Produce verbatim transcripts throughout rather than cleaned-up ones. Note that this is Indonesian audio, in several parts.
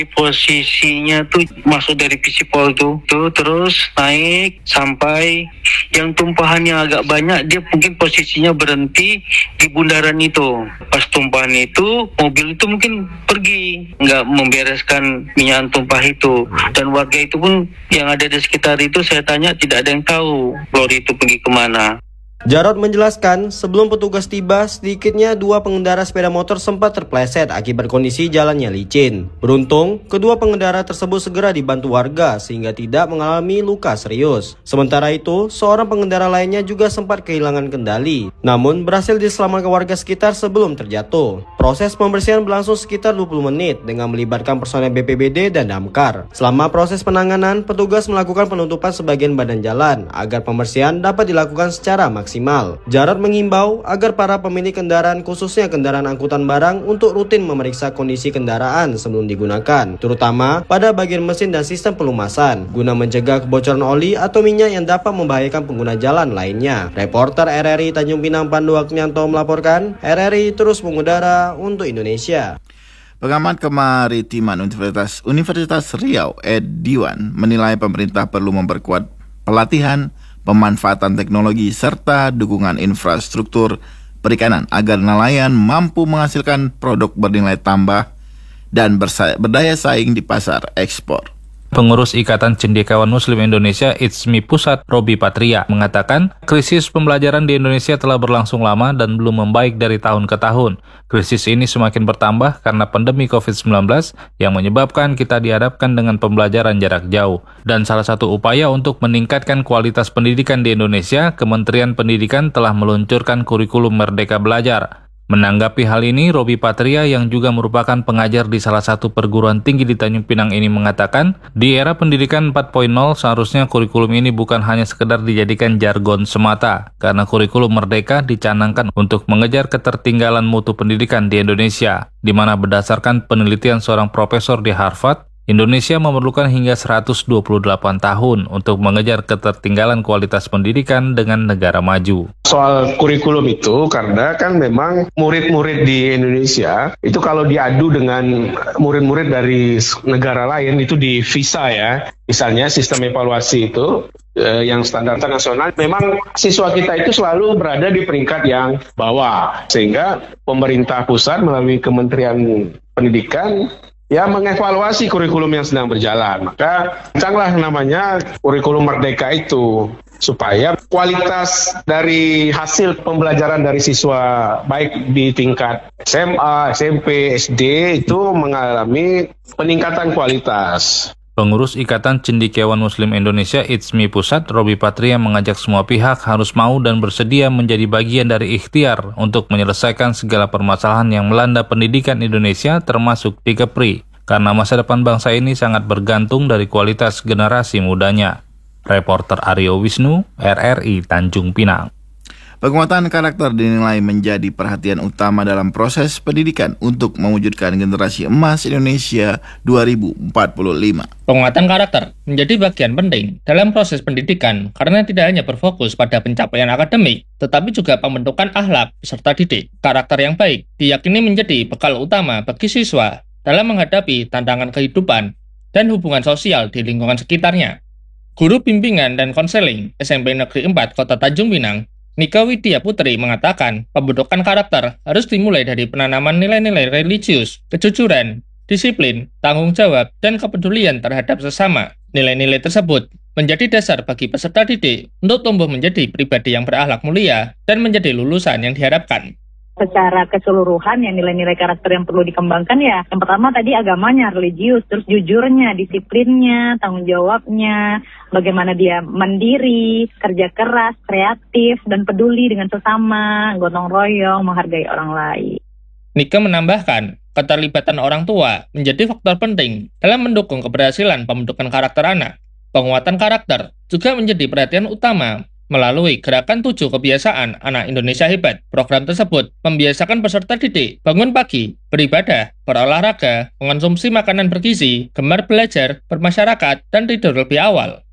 Posisinya tuh masuk dari Pisipol tuh, tuh terus naik sampai yang tumpahannya agak banyak, dia mungkin posisinya berhenti di bundaran itu. Pas tumpahan itu, mobil itu mungkin pergi, nggak membereskan minyak tumpah itu. Dan warga itu pun yang ada di sekitar itu saya tanya tidak ada yang tahu lori itu pergi kemana. Jarod menjelaskan, sebelum petugas tiba, sedikitnya dua pengendara sepeda motor sempat terpleset akibat kondisi jalannya licin. Beruntung, kedua pengendara tersebut segera dibantu warga sehingga tidak mengalami luka serius. Sementara itu, seorang pengendara lainnya juga sempat kehilangan kendali, namun berhasil diselamatkan warga sekitar sebelum terjatuh. Proses pembersihan berlangsung sekitar dua puluh menit dengan melibatkan personel B P B D dan Damkar. Selama proses penanganan, petugas melakukan penutupan sebagian badan jalan agar pembersihan dapat dilakukan secara maksimal. Maksimal. Jarod mengimbau agar para pemilik kendaraan khususnya kendaraan angkutan barang untuk rutin memeriksa kondisi kendaraan sebelum digunakan, terutama pada bagian mesin dan sistem pelumasan, guna mencegah kebocoran oli atau minyak yang dapat membahayakan pengguna jalan lainnya. Reporter R R I Tanjung Pinang Pandu Aknyanto melaporkan, R R I terus mengudara untuk Indonesia. Pengamat Kemaritiman Universitas Universitas Riau, Ed Diwan, menilai pemerintah perlu memperkuat pelatihan, pemanfaatan teknologi, serta dukungan infrastruktur perikanan agar nelayan mampu menghasilkan produk bernilai tambah dan berdaya saing di pasar ekspor. Pengurus Ikatan Cendekiawan Muslim Indonesia I T S M I Pusat, Robi Patria, mengatakan krisis pembelajaran di Indonesia telah berlangsung lama dan belum membaik dari tahun ke tahun. Krisis ini semakin bertambah karena pandemi covid sembilan belas yang menyebabkan kita dihadapkan dengan pembelajaran jarak jauh. Dan salah satu upaya untuk meningkatkan kualitas pendidikan di Indonesia, Kementerian Pendidikan telah meluncurkan kurikulum Merdeka Belajar. Menanggapi hal ini, Robi Patria yang juga merupakan pengajar di salah satu perguruan tinggi di Tanjung Pinang ini mengatakan, di era pendidikan empat titik nol seharusnya kurikulum ini bukan hanya sekedar dijadikan jargon semata, karena kurikulum merdeka dicanangkan untuk mengejar ketertinggalan mutu pendidikan di Indonesia, di mana berdasarkan penelitian seorang profesor di Harvard, Indonesia memerlukan hingga seratus dua puluh delapan tahun untuk mengejar ketertinggalan kualitas pendidikan dengan negara maju. Soal kurikulum itu, karena kan memang murid-murid di Indonesia itu kalau diadu dengan murid-murid dari negara lain itu di visa ya. Misalnya sistem evaluasi itu eh, yang standar internasional, memang siswa kita itu selalu berada di peringkat yang bawah. Sehingga pemerintah pusat melalui Kementerian Pendidikan ya mengevaluasi kurikulum yang sedang berjalan. Maka rancanglah namanya kurikulum merdeka itu, supaya kualitas dari hasil pembelajaran dari siswa baik di tingkat S M A, S M P, S D itu mengalami peningkatan kualitas. Pengurus Ikatan Cendekiawan Muslim Indonesia I T S M I Pusat, Robi Patria, mengajak semua pihak harus mau dan bersedia menjadi bagian dari ikhtiar untuk menyelesaikan segala permasalahan yang melanda pendidikan Indonesia termasuk di Kepri, karena masa depan bangsa ini sangat bergantung dari kualitas generasi mudanya. Reporter Aryo Wisnu, R R I Tanjung Pinang. Penguatan karakter dinilai menjadi perhatian utama dalam proses pendidikan untuk mewujudkan generasi emas Indonesia dua ribu empat puluh lima. Penguatan karakter menjadi bagian penting dalam proses pendidikan karena tidak hanya berfokus pada pencapaian akademik, tetapi juga pembentukan akhlak peserta didik. Karakter yang baik diyakini menjadi bekal utama bagi siswa dalam menghadapi tantangan kehidupan dan hubungan sosial di lingkungan sekitarnya. Guru bimbingan dan konseling S M P Negeri empat Kota Tanjung Pinang, Nika Widya Putri, mengatakan pembentukan karakter harus dimulai dari penanaman nilai-nilai religius, kejujuran, disiplin, tanggung jawab, dan kepedulian terhadap sesama. Nilai-nilai tersebut menjadi dasar bagi peserta didik untuk tumbuh menjadi pribadi yang berakhlak mulia dan menjadi lulusan yang diharapkan. Secara keseluruhan ya nilai-nilai karakter yang perlu dikembangkan ya yang pertama tadi agamanya, religius, terus jujurnya, disiplinnya, tanggung jawabnya, bagaimana dia mandiri, kerja keras, kreatif, dan peduli dengan sesama, gotong royong, menghargai orang lain. Nika menambahkan, keterlibatan orang tua menjadi faktor penting dalam mendukung keberhasilan pembentukan karakter anak. Penguatan karakter juga menjadi perhatian utama melalui Gerakan Tujuh Kebiasaan Anak Indonesia Hebat. Program tersebut membiasakan peserta didik bangun pagi, beribadah, berolahraga, mengonsumsi makanan bergizi, gemar belajar, bermasyarakat, dan tidur lebih awal.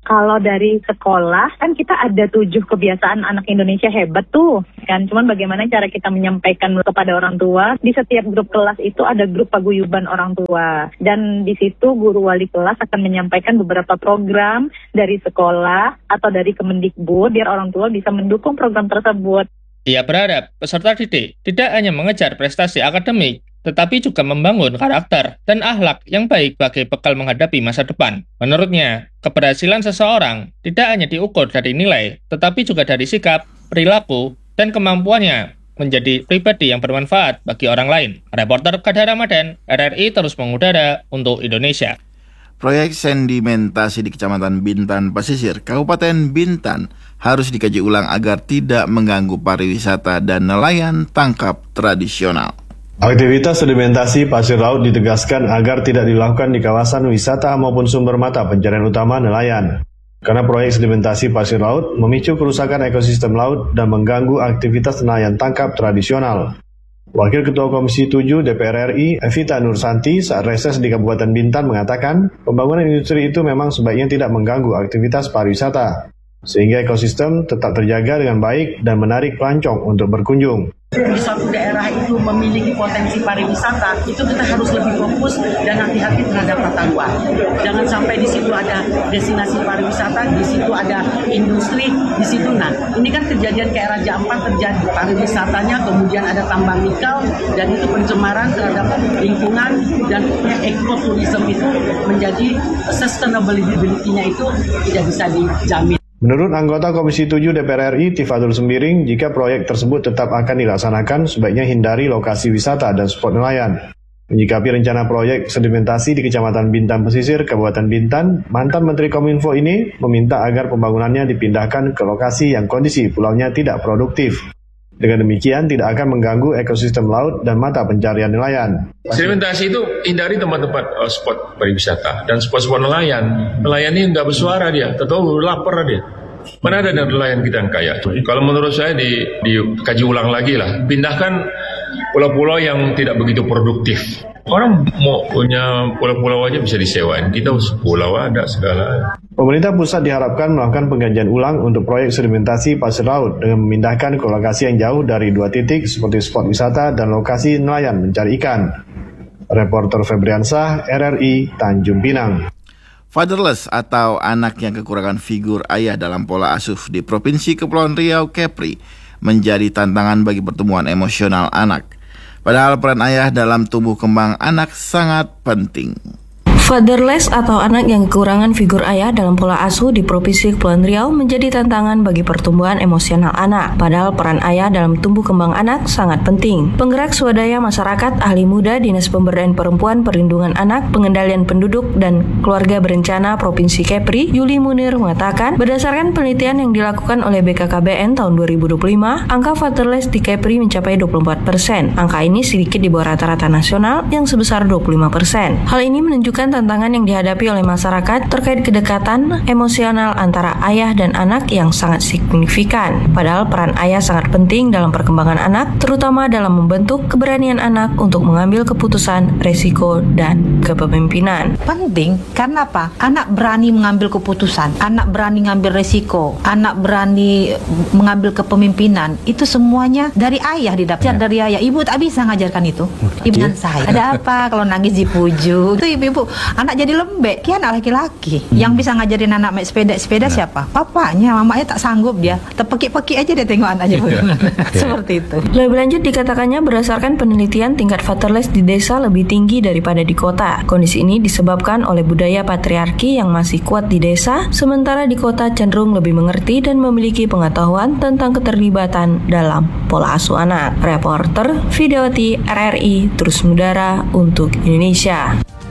Kalau dari sekolah, kan kita ada tujuh kebiasaan anak Indonesia hebat tuh, kan. Cuman bagaimana cara kita menyampaikan kepada orang tua. Di setiap grup kelas itu ada grup paguyuban orang tua. Dan di situ guru wali kelas akan menyampaikan beberapa program dari sekolah atau dari Kemendikbud, biar orang tua bisa mendukung program tersebut. Ia berharap peserta didik tidak hanya mengejar prestasi akademik, tetapi juga membangun karakter dan akhlak yang baik sebagai bekal menghadapi masa depan. Menurutnya, keberhasilan seseorang tidak hanya diukur dari nilai, tetapi juga dari sikap, perilaku, dan kemampuannya menjadi pribadi yang bermanfaat bagi orang lain. Reporter Kadar Ramadan, R R I terus mengudara untuk Indonesia. Proyek sedimentasi di Kecamatan Bintan Pesisir, Kabupaten Bintan harus dikaji ulang agar tidak mengganggu pariwisata dan nelayan tangkap tradisional. Aktivitas sedimentasi pasir laut ditegaskan agar tidak dilakukan di kawasan wisata maupun sumber mata pencarian utama nelayan. Karena proyek sedimentasi pasir laut memicu kerusakan ekosistem laut dan mengganggu aktivitas nelayan tangkap tradisional. Wakil Ketua Komisi tujuh D P R R I, Evita Nursanti, saat reses di Kabupaten Bintan mengatakan, pembangunan industri itu memang sebaiknya tidak mengganggu aktivitas pariwisata, sehingga ekosistem tetap terjaga dengan baik dan menarik pelancong untuk berkunjung. Di suatu daerah itu memiliki potensi pariwisata, itu kita harus lebih fokus dan hati-hati terhadap tata ruang. Jangan sampai di situ ada destinasi pariwisata, di situ ada industri, di situ. Nah, ini kan kejadian kayak Raja Ampat terjadi pariwisatanya, kemudian ada tambang nikel, dan itu pencemaran terhadap lingkungan, dan ekoturisme itu menjadi sustainability-nya itu tidak bisa dijamin. Menurut anggota Komisi tujuh D P R R I, Tifatul Sembiring, jika proyek tersebut tetap akan dilaksanakan, sebaiknya hindari lokasi wisata dan spot nelayan. Menyikapi rencana proyek sedimentasi di Kecamatan Bintan Pesisir, Kabupaten Bintan, mantan Menteri Kominfo ini meminta agar pembangunannya dipindahkan ke lokasi yang kondisi pulaunya tidak produktif. Dengan demikian tidak akan mengganggu ekosistem laut dan mata pencarian nelayan. Sedimentasi itu hindari tempat-tempat uh, spot pariwisata dan spot-spot nelayan. Nelayan ini nggak bersuara dia, tahu lapar dia. Mana ada nelayan kita yang kaya? Kalau menurut saya di, dikaji ulang lagi lah, pindahkan pulau-pulau yang tidak begitu produktif. Orang mau punya pulau-pulau aja bisa disewain, kita pulau ada segala. Pemerintah pusat diharapkan melakukan pengkajian ulang untuk proyek sedimentasi pasir laut dengan memindahkan ke lokasi yang jauh dari dua titik seperti spot wisata dan lokasi nelayan mencari ikan. Reporter Febriansah, R R I, Tanjung Pinang. Fatherless atau anak yang kekurangan figur ayah dalam pola asuh di Provinsi Kepulauan Riau, Kepri, menjadi tantangan bagi pertumbuhan emosional anak. Padahal peran ayah dalam tumbuh kembang anak sangat penting. Fatherless atau anak yang kekurangan figur ayah dalam pola asuh di Provinsi Kepulauan Riau menjadi tantangan bagi pertumbuhan emosional anak. Padahal peran ayah dalam tumbuh kembang anak sangat penting. Penggerak swadaya masyarakat, ahli muda, Dinas Pemberdayaan Perempuan, Perlindungan Anak, Pengendalian Penduduk, dan Keluarga Berencana Provinsi Kepri, Yuli Munir mengatakan, berdasarkan penelitian yang dilakukan oleh B K K B N tahun dua ribu dua puluh lima, angka fatherless di Kepri mencapai dua puluh empat persen. Angka ini sedikit di bawah rata-rata nasional yang sebesar dua puluh lima persen. Hal ini menunjukkan tantangan yang dihadapi oleh masyarakat terkait kedekatan emosional antara ayah dan anak yang sangat signifikan. Padahal peran ayah sangat penting dalam perkembangan anak, terutama dalam membentuk keberanian anak untuk mengambil keputusan, resiko, dan kepemimpinan. Penting karena apa? Anak berani mengambil keputusan, anak berani mengambil resiko, anak berani mengambil kepemimpinan. Itu semuanya dari ayah didapat, ya. Dari ayah. Ibu tak bisa ngajarkan itu. Ibu dan saya. Ada apa kalau nangis dipujuk? Itu ibu-ibu. Anak jadi lembek, kian anak laki-laki. Hmm. Yang bisa ngajarin anak naik sepeda-sepeda nah. siapa? Papanya, mamanya tak sanggup dia. Terpekik-pekik aja dia tengok anaknya. Seperti itu. Lebih lanjut dikatakannya berdasarkan penelitian tingkat fatherless di desa lebih tinggi daripada di kota. Kondisi ini disebabkan oleh budaya patriarki yang masih kuat di desa, sementara di kota cenderung lebih mengerti dan memiliki pengetahuan tentang keterlibatan dalam pola asuh anak. Reporter Videoti R R I terus mengudara untuk Indonesia.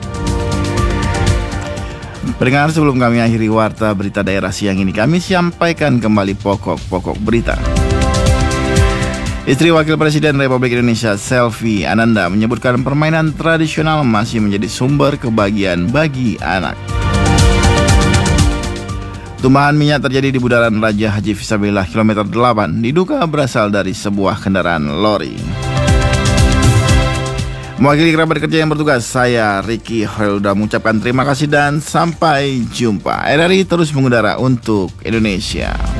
Pendengar, sebelum kami akhiri warta berita daerah siang ini, kami sampaikan kembali pokok-pokok berita. Istri Wakil Presiden Republik Indonesia, Selvi Ananda, menyebutkan permainan tradisional masih menjadi sumber kebahagiaan bagi anak. Tumpahan minyak terjadi di Bundaran Raja Haji Fisabilillah kilometer delapan, diduga berasal dari sebuah kendaraan lori. Mewakili kerabat kerja yang bertugas, saya Ricky Hoelda mengucapkan terima kasih dan sampai jumpa. R R I terus mengudara untuk Indonesia.